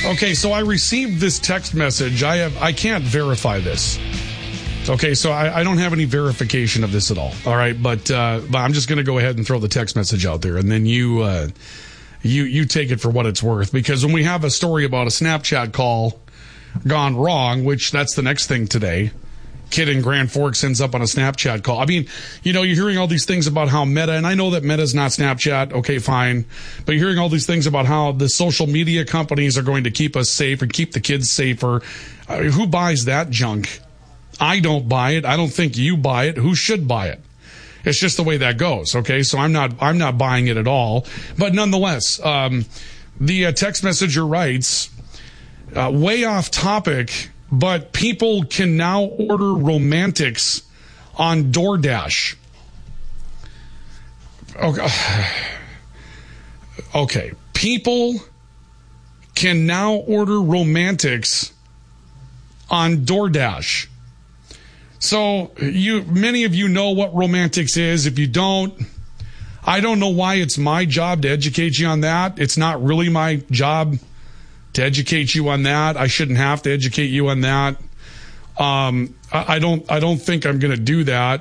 Okay, so I received this text message. I can't verify this. Okay, so I don't have any verification of this at all. All right, but I'm just going to go ahead and throw the text message out there, and then you take it for what it's worth. Because when we have a story about a Snapchat call gone wrong, which that's the next thing today, kid in Grand Forks ends up on a Snapchat call. I mean, you're hearing all these things about how Meta, and I know that Meta's not Snapchat, okay, fine, but you're hearing all these things about how the social media companies are going to keep us safe and keep the kids safer. Who buys that junk? I don't buy it. I don't think you buy it. Who should buy it? It's just the way that goes, okay? So I'm not buying it at all. But nonetheless, the text messenger writes, way off topic, but people can now order romantics on DoorDash. Okay. People can now order romantics on DoorDash. So many of you know what romantics is. If you don't, I don't know why it's my job to educate you on that. It's not really my job to educate you on that. I shouldn't have to educate you on that. I don't think I'm going to do that.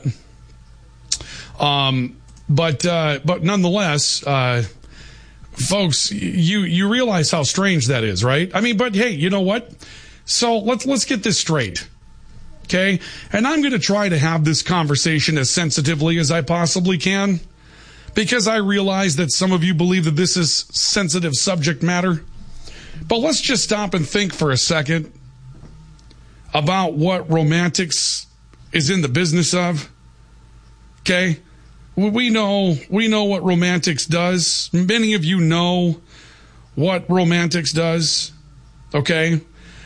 But nonetheless, folks, you realize how strange that is, right? I mean, but hey, you know what? So let's get this straight. Okay? And I'm going to try to have this conversation as sensitively as I possibly can, because I realize that some of you believe that this is sensitive subject matter. But let's just stop and think for a second about what romantics is in the business of. Okay? We know what romantics does. Many of you know what romantics does. Okay?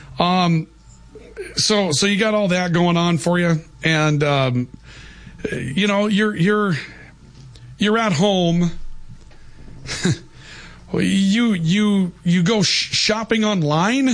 So you got all that going on for you, and you're at home. you go shopping online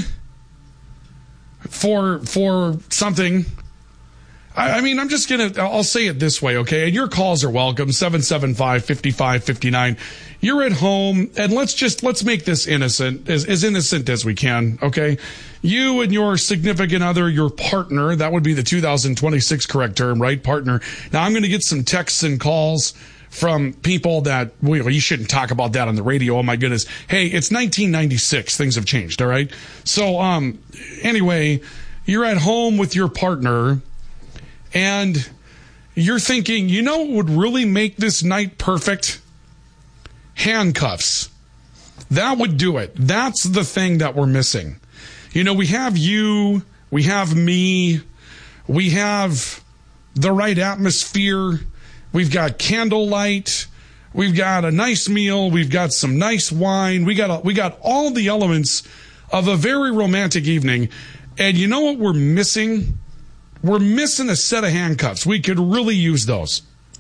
for something. I mean, I'll say it this way, okay? And your calls are welcome, 775-5559. You're at home, and let's make this innocent, as innocent as we can, okay? You and your significant other, your partner, that would be the 2026 correct term, right? Partner. Now, I'm going to get some texts and calls from people that, well, you shouldn't talk about that on the radio. Oh, my goodness. Hey, it's 1996. Things have changed, all right? So, anyway, you're at home with your partner, and you're thinking, what would really make this night perfect? Handcuffs. That would do it. That's the thing that we're missing. We have you, we have me, we have the right atmosphere, we've got candlelight, we've got a nice meal, we've got some nice wine, we got all the elements of a very romantic evening. And you know what we're missing? We're missing a set of handcuffs. We could really use those.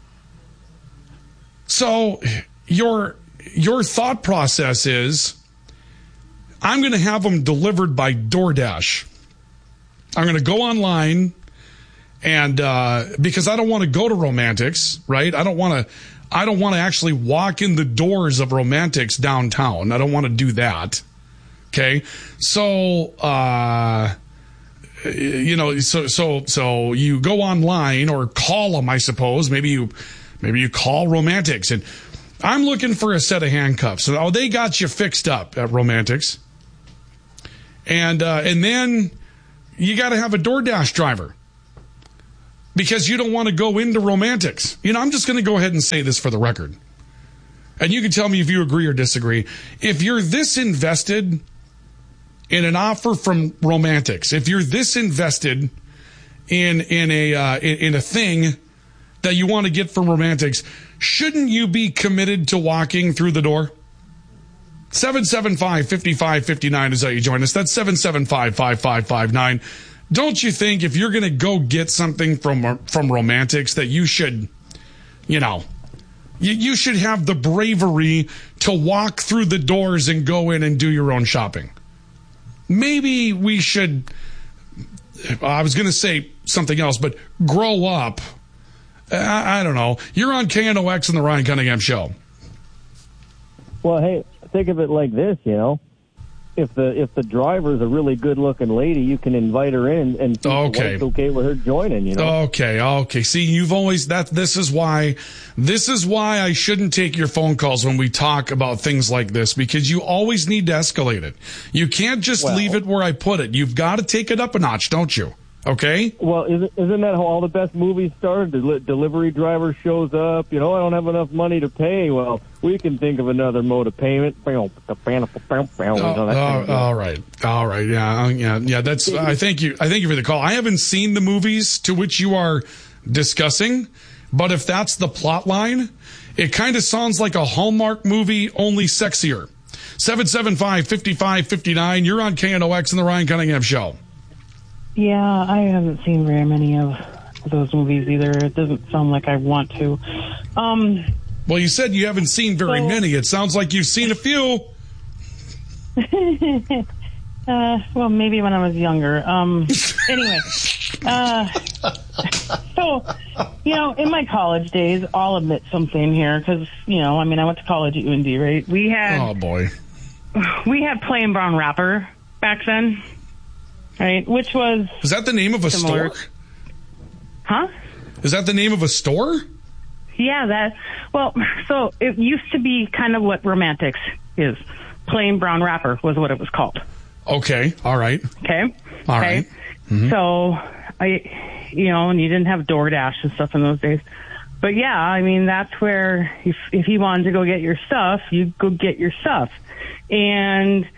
So your thought process is, I'm going to have them delivered by DoorDash. I'm going to go online, and because I don't want to go to Romantics, right? I don't want to actually walk in the doors of Romantics downtown. I don't want to do that. Okay, so so you go online or call them, I suppose. Maybe you call Romantics, and I'm looking for a set of handcuffs. Oh, they got you fixed up at Romantics. And then you got to have a DoorDash driver because you don't want to go into Romantics. I'm just going to go ahead and say this for the record. And you can tell me if you agree or disagree. If you're this invested in an offer from Romantics, if you're this invested in a thing that you want to get from Romantics, shouldn't you be committed to walking through the door? 775-5559 is how you join us. That's 775-5559. Don't you think if you're going to go get something from Romantics that you should, you should have the bravery to walk through the doors and go in and do your own shopping? Maybe we should, I was going to say something else, but grow up. I don't know. You're on KNOX and the Ryan Cunningham Show. Well, hey, think of it like this, if the driver's a really good looking lady, you can invite her in and see if it's okay with her joining. Okay. See, you've always This is why I shouldn't take your phone calls when we talk about things like this, because you always need to escalate it. You can't just leave it where I put it. You've got to take it up a notch, don't you? Okay. Well, isn't that how all the best movies start? The delivery driver shows up. I don't have enough money to pay. Well, we can think of another mode of payment. All right. Yeah. That's. I thank you for the call. I haven't seen the movies to which you are discussing, but if that's the plot line, it kind of sounds like a Hallmark movie, only sexier. 775-5559. You're on KNOX and the Ryan Cunningham Show. Yeah, I haven't seen very many of those movies either. It doesn't sound like I want to. Well, you said you haven't seen very many. It sounds like you've seen a few. Well, maybe when I was younger. Anyway. So, in my college days, I'll admit something here because, I went to college at UND, right? We had Plain Brown Wrapper back then. Right, which was... Is that the name of a store? Huh? Is that the name of a store? Yeah, so it used to be kind of what Romantics is. Plain Brown Wrapper was what it was called. Okay, all right. Okay? All right. Mm-hmm. So, and you didn't have DoorDash and stuff in those days. But yeah, that's where if you wanted to go get your stuff, you go get your stuff. And,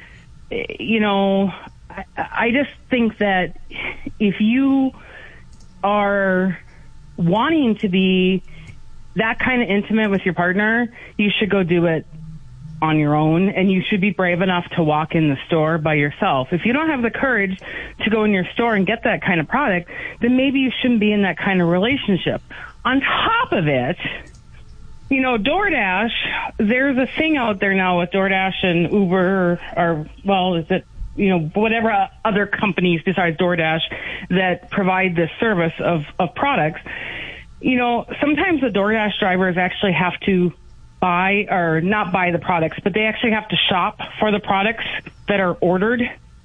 I just think that if you are wanting to be that kind of intimate with your partner, you should go do it on your own, and you should be brave enough to walk in the store by yourself. If you don't have the courage to go in your store and get that kind of product, then maybe you shouldn't be in that kind of relationship. On top of it, DoorDash, there's a thing out there now with DoorDash and Uber, whatever other companies besides DoorDash that provide this service of products. Sometimes the DoorDash drivers actually have to buy, or not buy the products, but they actually have to shop for the products that are ordered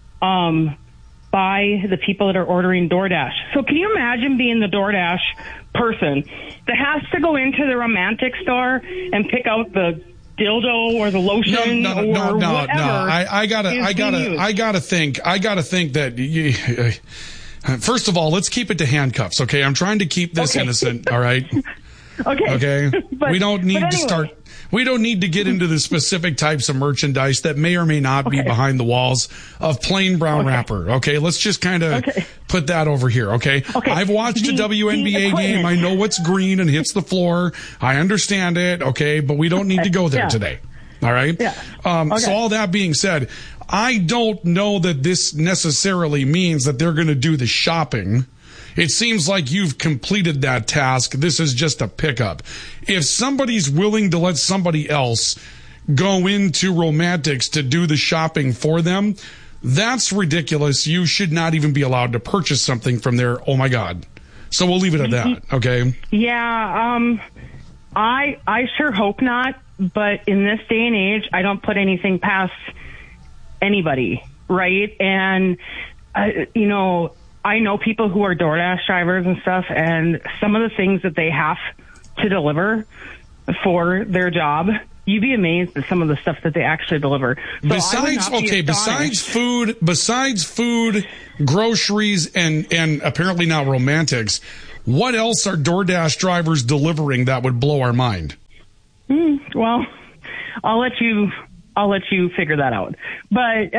by the people that are ordering DoorDash. So can you imagine being the DoorDash person that has to go into the Romantic store and pick out the dildo or the lotion or whatever? No. I gotta think that first of all, let's keep it to handcuffs. Okay. I'm trying to keep this innocent. All right. Okay. We don't need to get into the specific types of merchandise that may or may not be behind the walls of Plain Brown Wrapper. Okay. Let's just kind of put that over here. Okay. I've watched a WNBA game. I know what's green and hits the floor. I understand it. Okay. But we don't need to go there today. All right. Yeah. So all that being said, I don't know that this necessarily means that they're going to do the shopping. It seems like you've completed that task. This is just a pickup. If somebody's willing to let somebody else go into Romantics to do the shopping for them, that's ridiculous. You should not even be allowed to purchase something from there. Oh my God. So we'll leave it at that. Okay. Yeah. I sure hope not. But in this day and age, I don't put anything past anybody. Right. And, I know people who are DoorDash drivers and stuff, and some of the things that they have to deliver for their job, you'd be amazed at some of the stuff that they actually deliver. So besides food, groceries, and apparently now Romantics, what else are DoorDash drivers delivering that would blow our mind? Well, I'll let you figure that out. But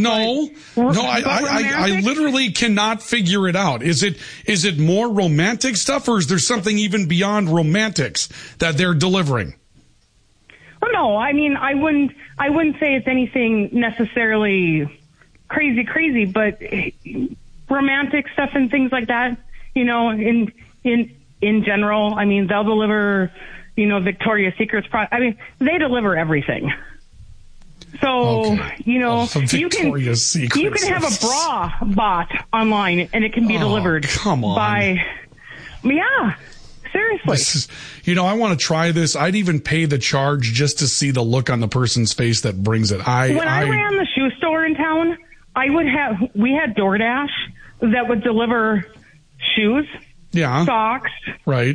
I literally cannot figure it out. Is it more romantic stuff, or is there something even beyond Romantics that they're delivering? Well, no, I wouldn't say it's anything necessarily crazy, but romantic stuff and things like that, in general, they'll deliver, Victoria's Secret's product. They deliver everything. So, you can have a bra bot online and it can be delivered come on. Yeah. Seriously. I want to try this. I'd even pay the charge just to see the look on the person's face that brings it. When I ran the shoe store in town, we had DoorDash that would deliver shoes, socks, right,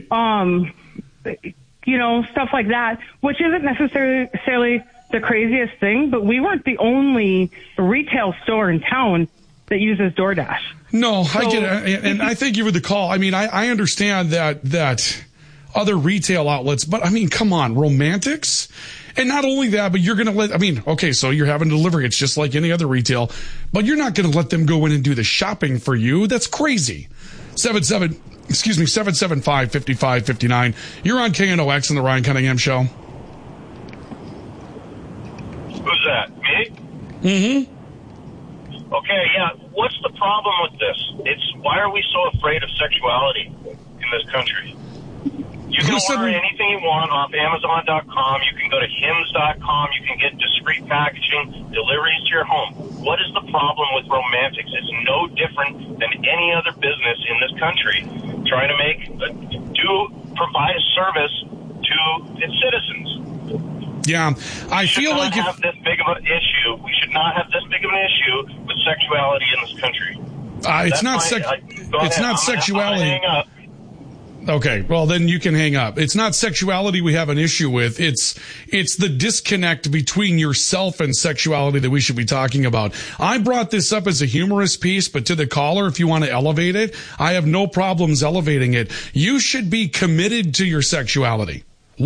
stuff like that, which isn't necessarily the craziest thing, but we weren't the only retail store in town that uses DoorDash. No, so, I get it. And I thank you for the call. I mean, I understand that other retail outlets, but I mean, come on, Romantics? And not only that, but you're going to so you're having delivery. It's just like any other retail, but you're not going to let them go in and do the shopping for you. That's crazy. 775-5559. You're on KNOX and the Ryan Cunningham Show. Who's that? Me? Mm-hmm. Okay, yeah. What's the problem with this? Why are we so afraid of sexuality in this country? You can order anything you want off Amazon.com. You can go to Hims.com. You can get discreet packaging, deliveries to your home. What is the problem with Romantics? It's no different than any other business in this country trying to provide a service to its citizens. Yeah, I feel like we should not have this big of an issue. We should not have this big of an issue with sexuality in this country. It's not sexuality. Hang up. Okay, well then you can hang up. It's not sexuality we have an issue with. It's the disconnect between yourself and sexuality that we should be talking about. I brought this up as a humorous piece, but to the caller, if you want to elevate it, I have no problems elevating it. You should be committed to your sexuality.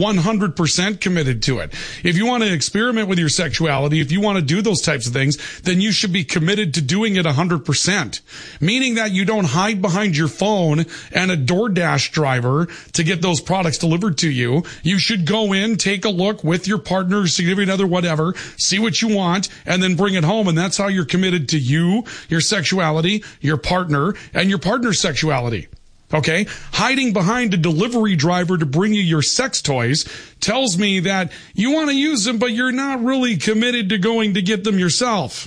100% committed to it. If you want to experiment with your sexuality, if you want to do those types of things, then you should be committed to doing it 100%. Meaning that you don't hide behind your phone and a DoorDash driver to get those products delivered to you. You should go in, take a look with your partner, significant other, whatever, see what you want, and then bring it home. And that's how you're committed to you, your sexuality, your partner, and your partner's sexuality. Okay? Hiding behind a delivery driver to bring you your sex toys tells me that you want to use them, but you're not really committed to going to get them yourself.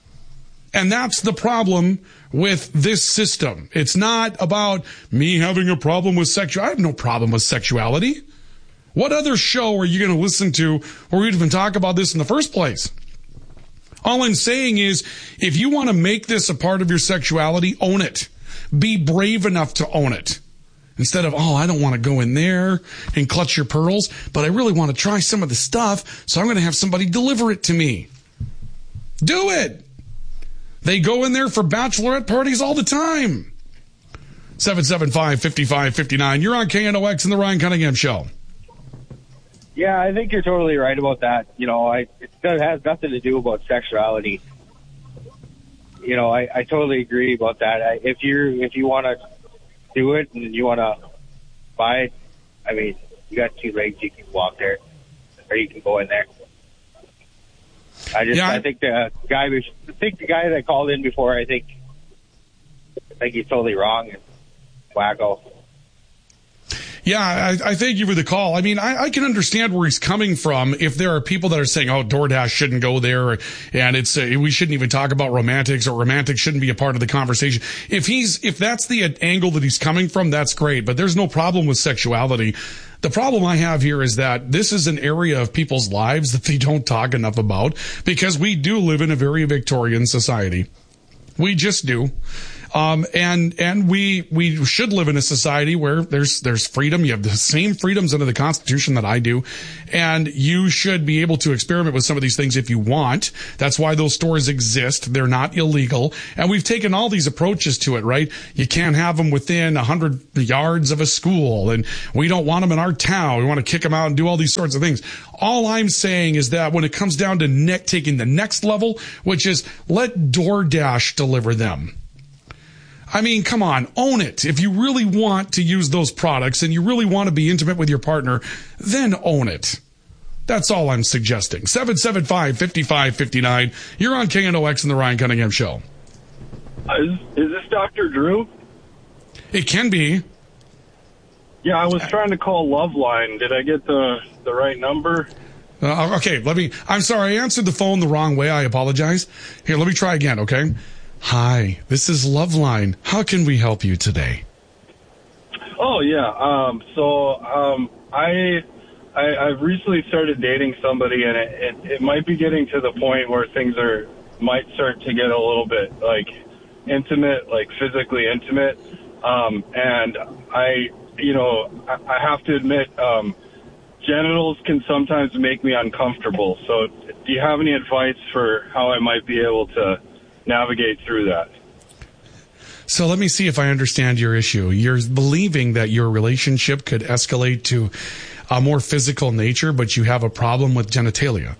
And that's the problem with this system. It's not about me having a problem with sexuality. I have no problem with sexuality. What other show are you going to listen to where we even talk about this in the first place? All I'm saying is, if you want to make this a part of your sexuality, own it. Be brave enough to own it. Instead of, I don't want to go in there and clutch your pearls, but I really want to try some of the stuff, so I'm going to have somebody deliver it to me. Do it. They go in there for bachelorette parties all the time. 775-5559. You're on KNOX and the Ryan Cunningham Show. Yeah, I think you're totally right about that. It has nothing to do about sexuality. I totally agree about that. If you want to do it and you want to buy it, I mean, you got two legs, you can walk there, or you can go in there. I think the guy that called in before, I think he's totally wrong and wacko. Yeah, I thank you for the call. I mean, I can understand where he's coming from if there are people that are saying, DoorDash shouldn't go there, and we shouldn't even talk about Romantics, or Romantics shouldn't be a part of the conversation. If that's the angle that he's coming from, that's great, but there's no problem with sexuality. The problem I have here is that this is an area of people's lives that they don't talk enough about, because we do live in a very Victorian society. We just do. And we should live in a society where there's freedom. You have the same freedoms under the Constitution that I do. And you should be able to experiment with some of these things if you want. That's why those stores exist. They're not illegal. And we've taken all these approaches to it, right? You can't have them within 100 yards of a school, and we don't want them in our town. We want to kick them out and do all these sorts of things. All I'm saying is that when it comes down to taking the next level, which is let DoorDash deliver them. I mean, come on, own it. If you really want to use those products and you really want to be intimate with your partner, then own it. That's all I'm suggesting. 775-5559. You're on KNOX and the Ryan Cunningham Show. Is this Dr. Drew? It can be. Yeah, I was trying to call Loveline. Did I get the right number? Okay, I'm sorry, I answered the phone the wrong way. I apologize. Here, let me try again, okay? Hi, this is Loveline. How can we help you today? Oh, yeah. I've recently started dating somebody, and it might be getting to the point where things might start to get a little bit, like, intimate, like physically intimate. And I have to admit, genitals can sometimes make me uncomfortable. So do you have any advice for how I might be able to navigate through that? So let me see if I understand your issue. You're believing that your relationship could escalate to a more physical nature, but you have a problem with genitalia.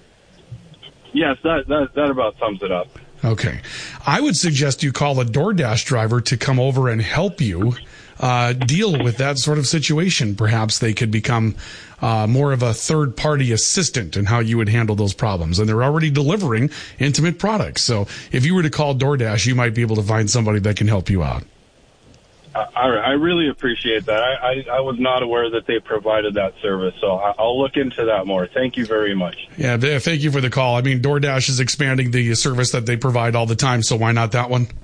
Yes, that about sums it up. Okay. I would suggest you call a DoorDash driver to come over and help you deal with that sort of situation. Perhaps they could become more of a third-party assistant in how you would handle those problems. And they're already delivering intimate products. So if you were to call DoorDash, you might be able to find somebody that can help you out. I really appreciate that. I was not aware that they provided that service, so I'll look into that more. Thank you very much. Yeah, thank you for the call. I mean, DoorDash is expanding the service that they provide all the time, so why not that one?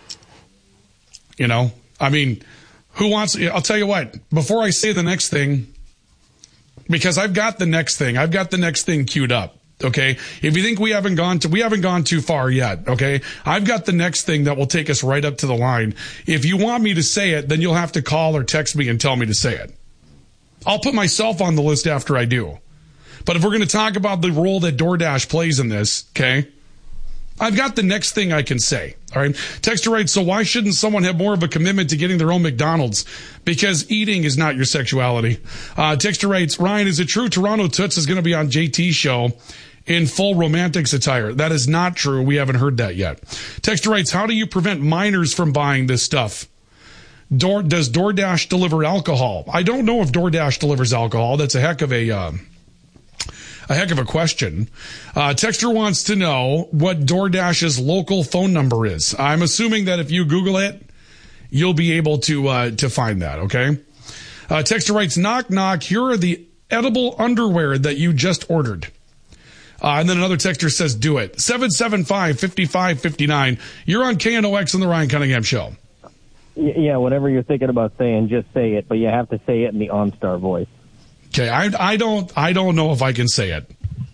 You know, I mean, I'll tell you what, before I say the next thing, because I've got the next thing queued up. Okay. If you think we haven't gone too far yet. Okay. I've got the next thing that will take us right up to the line. If you want me to say it, then you'll have to call or text me and tell me to say it. I'll put myself on the list after I do. But if we're going to talk about the role that DoorDash plays in this, okay, I've got the next thing I can say. All right. Texter writes, so why shouldn't someone have more of a commitment to getting their own McDonald's? Because eating is not your sexuality. Texter writes, Ryan, is it true Toronto Toots is going to be on JT's show in full romantics attire? That is not true. We haven't heard that yet. Texter writes, how do you prevent minors from buying this stuff? Does DoorDash deliver alcohol? I don't know if DoorDash delivers alcohol. That's a heck of a question. Texter wants to know what DoorDash's local phone number is. I'm assuming that if you Google it, you'll be able to find that. Okay. Texter writes, knock, knock. Here are the edible underwear that you just ordered. And then another texter says, do it. 775-5559. You're on KNOX on the Ryan Cunningham Show. Yeah, whatever you're thinking about saying, just say it, but you have to say it in the OnStar voice. Okay, I don't know if I can say it.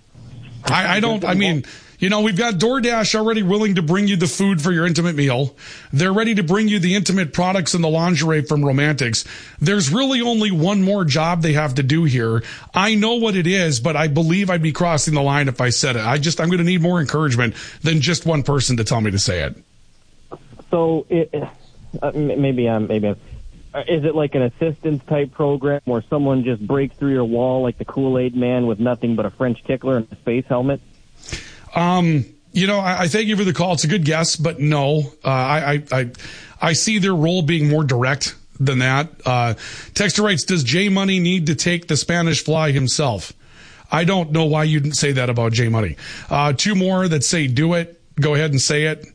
I mean, you know, we've got DoorDash already willing to bring you the food for your intimate meal. They're ready to bring you the intimate products and the lingerie from Romantics. There's really only one more job they have to do here. I know what it is, but I believe I'd be crossing the line if I said it. I'm going to need more encouragement than just one person to tell me to say it. So maybe I'm. Is it like an assistance type program where someone just breaks through your wall like the Kool-Aid man with nothing but a French tickler and a space helmet? You know, I thank you for the call. It's a good guess, but no. I see their role being more direct than that. Texter writes, does J Money need to take the Spanish Fly himself? I don't know why you didn't say that about J Money. Two more that say do it. Go ahead and say it.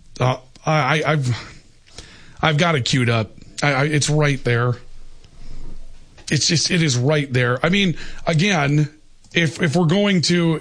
I've got it queued up. It's right there. It is right there. I mean, again, if we're going to,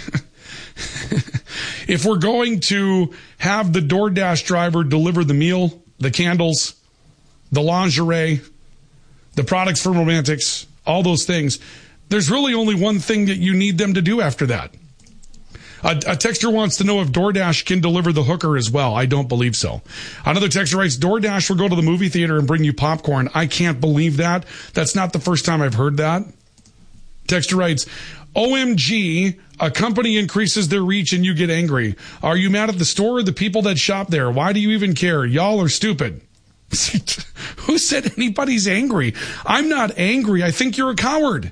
if we're going to have the DoorDash driver deliver the meal, the candles, the lingerie, the products from Romantics, all those things, there's really only one thing that you need them to do after that. A texter wants to know if DoorDash can deliver the hooker as well. I don't believe so. Another texter writes, DoorDash will go to the movie theater and bring you popcorn. I can't believe that. That's not the first time I've heard that. Texter writes, OMG, a company increases their reach and you get angry. Are you mad at the store or the people that shop there? Why do you even care? Y'all are stupid. Who said anybody's angry? I'm not angry. I think you're a coward.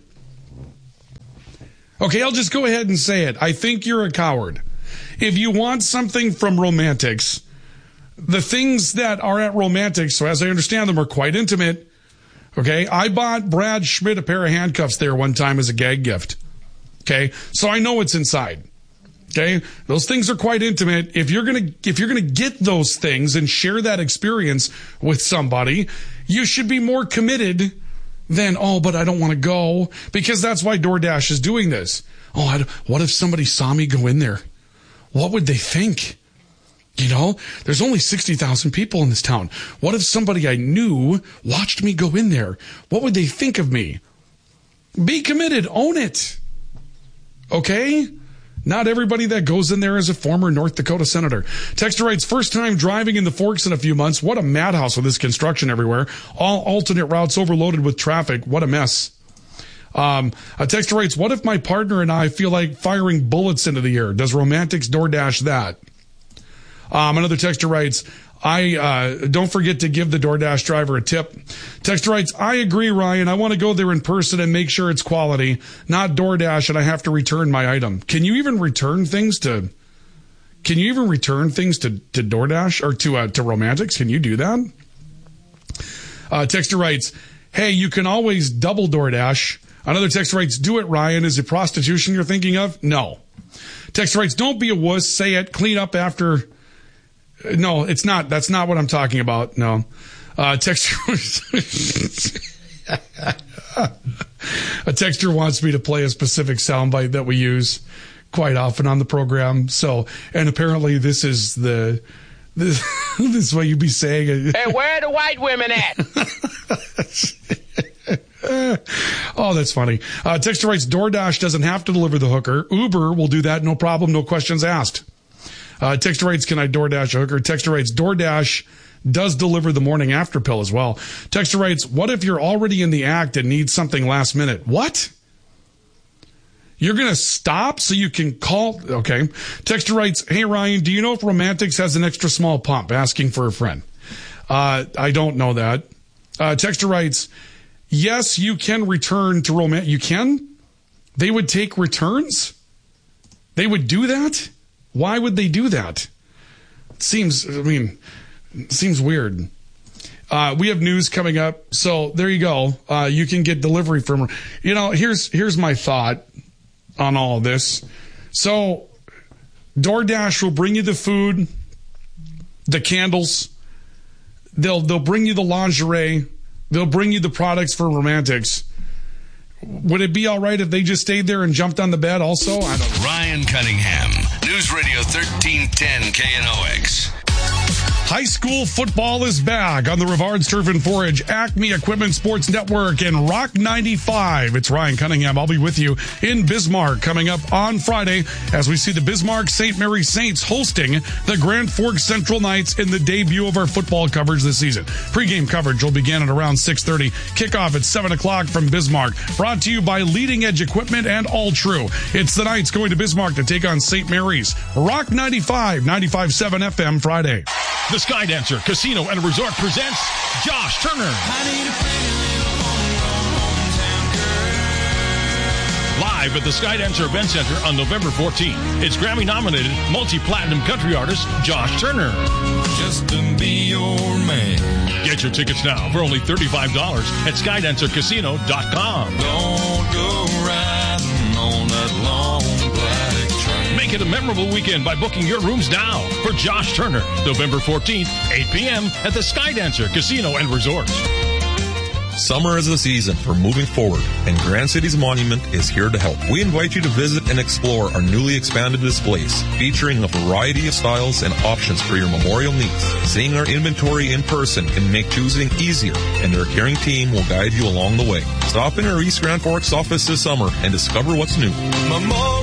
Okay, I'll just go ahead and say it. I think you're a coward. If you want something from Romantics, the things that are at Romantics, so as I understand them, are quite intimate. Okay, I bought Brad Schmidt a pair of handcuffs there one time as a gag gift. Okay, so I know what's inside. Okay, those things are quite intimate. If you're gonna get those things and share that experience with somebody, you should be more committed than, but I don't want to go, because that's why DoorDash is doing this. What if somebody saw me go in there? What would they think? You know, there's only 60,000 people in this town. What if somebody I knew watched me go in there? What would they think of me? Be committed. Own it. Okay? Not everybody that goes in there is a former North Dakota senator. Texter writes, first time driving in the Forks in a few months. What a madhouse with this construction everywhere. All alternate routes overloaded with traffic. What a mess. A texter writes, what if my partner and I feel like firing bullets into the air? Does Romantics DoorDash that? Another texter writes, don't forget to give the DoorDash driver a tip. Texter writes, I agree, Ryan. I want to go there in person and make sure it's quality, not DoorDash, and I have to return my item. Can you even return things to DoorDash or to Romantics? Can you do that? Texter writes, hey, you can always double DoorDash. Another texter writes, do it, Ryan. Is it prostitution you're thinking of? No. Texter writes, don't be a wuss. Say it. Clean up after. No, it's not. That's not what I'm talking about. No. A texter wants me to play a specific soundbite that we use quite often on the program. So, and apparently this is this is what you'd be saying. Hey, where are the white women at? Oh, that's funny. Texter writes, DoorDash doesn't have to deliver the hooker. Uber will do that. No problem. No questions asked. Texter writes, can I DoorDash a hooker? Texter writes, DoorDash does deliver the morning after pill as well. Texter writes, what if you're already in the act and need something last minute? What? You're going to stop so you can call? Okay. Texter writes, hey, Ryan, do you know if Romantics has an extra small pump? Asking for a friend. I don't know that. Texter writes, yes, you can return to Romantics. You can? They would take returns? They would do that? Why would they do that? It seems weird. We have news coming up. So there you go. You can get delivery from, here's my thought on all of this. So DoorDash will bring you the food, the candles. They'll bring you the lingerie. They'll bring you the products for Romantics. Would it be all right if they just stayed there and jumped on the bed also? I don't know. Ryan Cunningham, News Radio 1310 KNOX. High school football is back on the Rivards Turf and Forage, Acme Equipment Sports Network, and Rock 95. It's Ryan Cunningham. I'll be with you in Bismarck coming up on Friday as we see the Bismarck St. Mary Saints hosting the Grand Forks Central Knights in the debut of our football coverage this season. Pre-game coverage will begin at around 6:30. Kickoff at 7 o'clock from Bismarck. Brought to you by Leading Edge Equipment and All True. It's the Knights going to Bismarck to take on St. Mary's. Rock 95, 95.7 FM Friday. The Sky Dancer Casino and Resort presents Josh Turner. Live at the Sky Dancer Event Center on November 14th. It's Grammy-nominated multi-platinum country artist Josh Turner. Just to be your man. Get your tickets now for only $35 at SkydancerCasino.com. Don't go riding on that long black train. Make it a memorable weekend by booking your rooms now for Josh Turner, November 14th, 8 p.m. at the Sky Dancer Casino and Resort. Summer is the season for moving forward, and Grand Cities Monument is here to help. We invite you to visit and explore our newly expanded displays, featuring a variety of styles and options for your memorial needs. Seeing our inventory in person can make choosing easier, and our caring team will guide you along the way. Stop in our East Grand Forks office this summer and discover what's new. Memorial